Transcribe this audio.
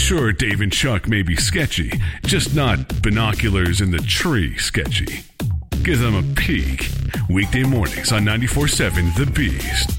Sure, Dave and Chuck may be sketchy, just not binoculars in the tree sketchy. Give them a peek. Weekday mornings on 94.7 The Beast.